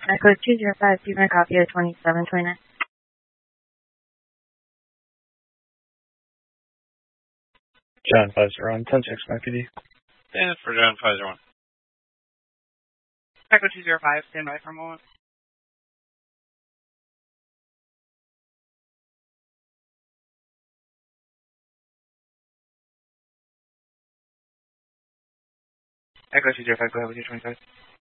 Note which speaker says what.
Speaker 1: Echo 205, you can copy at 2729.
Speaker 2: John 501, 10-6, MPD.
Speaker 3: Stand for John 501.
Speaker 4: Echo 205, stand by for a moment. Echo 205, go ahead with your 25.